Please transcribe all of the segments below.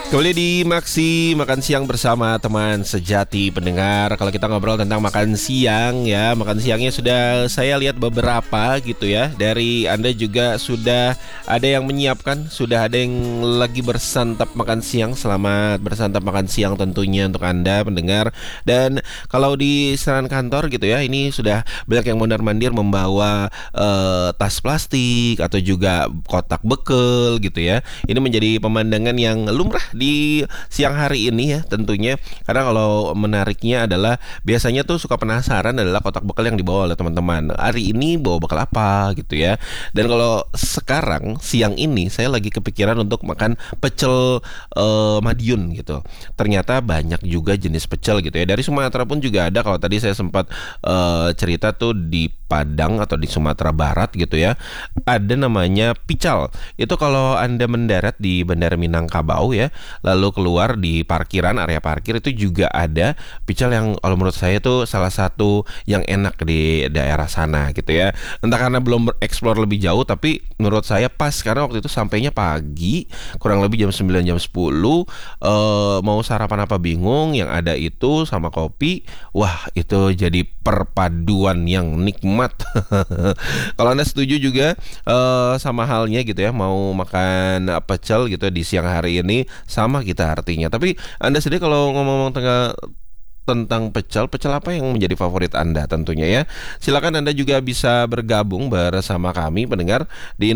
Kembali di Maksi Makan Siang bersama teman sejati pendengar. Kalau kita ngobrol tentang makan siang ya, makan siangnya sudah saya lihat beberapa gitu ya. Dari Anda juga sudah ada yang menyiapkan, sudah ada yang lagi bersantap makan siang. Selamat bersantap makan siang tentunya untuk Anda pendengar. Dan kalau di serangan kantor gitu ya, ini sudah banyak yang mondar-mandir membawa tas plastik atau juga kotak bekal gitu ya. Ini menjadi pemandangan yang lumrah di siang hari ini ya tentunya. Karena kalau menariknya adalah biasanya tuh suka penasaran adalah kotak bekal yang dibawa oleh teman-teman. Hari ini bawa bekal apa gitu ya. Dan kalau sekarang siang ini saya lagi kepikiran untuk makan pecel Madiun gitu. Ternyata banyak juga jenis pecel gitu ya. Dari Sumatera pun juga ada. Kalau tadi saya sempat cerita tuh di Padang atau di Sumatera Barat gitu ya, ada namanya pical. Itu kalau Anda mendarat di Bandara Minangkabau ya, lalu keluar di parkiran, area parkir itu juga ada pical yang kalau menurut saya itu salah satu yang enak di daerah sana gitu ya. Entah karena belum bereksplor lebih jauh, tapi menurut saya pas karena waktu itu sampainya pagi, kurang lebih jam 9 jam 10, mau sarapan apa bingung, yang ada itu sama kopi. Wah, itu jadi perpaduan yang nikmat. Kalau Anda setuju juga sama halnya gitu ya, mau makan pecel gitu di siang hari ini, sama kita artinya. Tapi Anda sendiri kalau ngomong-ngomong tentang pecel apa yang menjadi favorit Anda tentunya ya. Silakan Anda juga bisa bergabung bersama kami pendengar di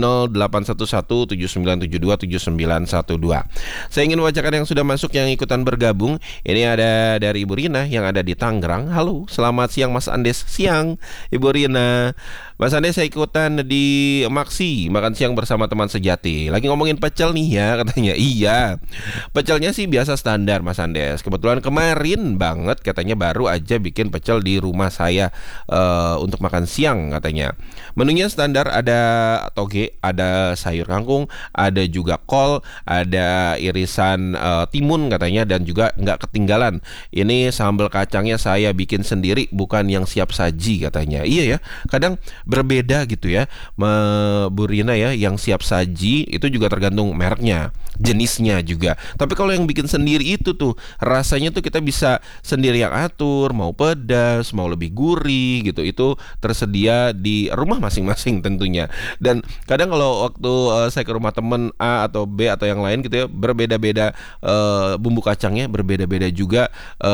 081179727912. Saya ingin wajarkan yang sudah masuk yang ikutan bergabung. Ini ada dari Ibu Rina yang ada di Tangerang. Halo, selamat siang Mas Andes. Siang Ibu Rina. Mas Andes, saya ikutan di Maksi Makan Siang bersama teman sejati. Lagi ngomongin pecel nih ya katanya. Iya, pecelnya sih biasa standar Mas Andes. Kebetulan kemarin banget katanya baru aja bikin pecel di rumah saya untuk makan siang katanya. Menunya standar, ada toge, ada sayur kangkung, ada juga kol, ada irisan timun katanya, dan juga nggak ketinggalan ini sambal kacangnya saya bikin sendiri, bukan yang siap saji katanya. Iya ya, kadang berbeda gitu ya Bu Rina ya, yang siap saji itu juga tergantung mereknya, jenisnya juga. Tapi kalau yang bikin sendiri itu tuh rasanya tuh kita bisa sendiri yang atur, mau pedas, mau lebih gurih gitu. Itu tersedia di rumah masing-masing tentunya. Dan kadang kalau waktu saya ke rumah temen A atau B atau yang lain gitu ya, berbeda-beda bumbu kacangnya, berbeda-beda juga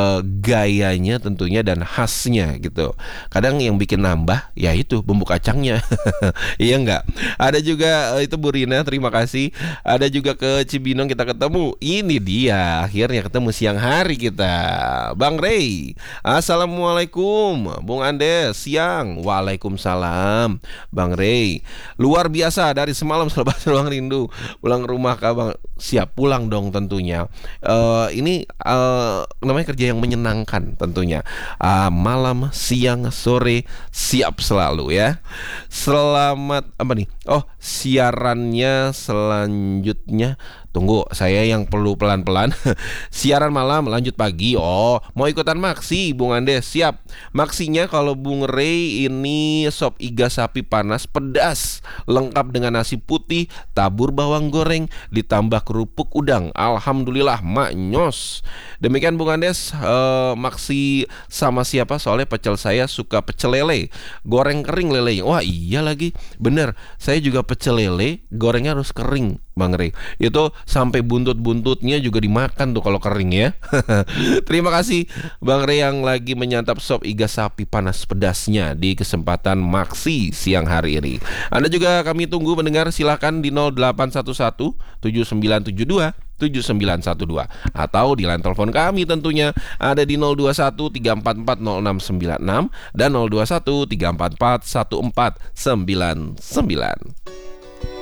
gayanya tentunya dan khasnya gitu. Kadang yang bikin nambah ya itu bumbu kacangnya. Iya enggak? Ada juga itu Bu Rina, terima kasih. Ada juga ke Cibinong kita ketemu. Ini dia akhirnya ketemu siang hari kita. Bang Rey, assalamualaikum. Bung Andes, siang. Waalaikumsalam Bang Rey. Luar biasa, dari semalam selepas ruang rindu pulang ke rumah Bang. Siap pulang dong tentunya. Ini namanya kerja yang menyenangkan tentunya. Malam, siang, sore siap selalu ya. Selamat apa nih? Oh, siarannya selanjutnya. Tunggu, saya yang perlu pelan-pelan. Siaran malam lanjut pagi. Oh, mau ikutan Maksi Bung Andes? Siap. Maksinya kalau Bung Rey ini sop iga sapi panas pedas, lengkap dengan nasi putih, tabur bawang goreng, ditambah kerupuk udang. Alhamdulillah maknyos. Demikian Bung Andes. Maksi sama siapa? Soalnya pecel saya suka pecel lele, goreng kering lele. Wah iya lagi, bener. Saya juga pecel lele, gorengnya harus kering Bang Rey. Itu sampai buntut-buntutnya juga dimakan tuh kalau kering ya. Terima kasih Bang Rey yang lagi menyantap sop iga sapi panas pedasnya di kesempatan Maksi siang hari ini. Anda juga kami tunggu mendengar, silakan di 0811 7972 7912 atau di line telepon kami tentunya ada di 021 344 0696 dan 021 344 1499.